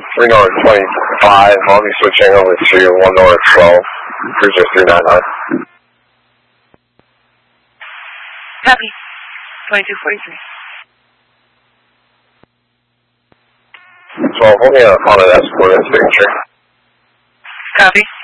3 North 25, I'll be switching over to 1 North 12, Cruiser 399. Copy. 2243. 12, hold me on an escort and signature. Copy.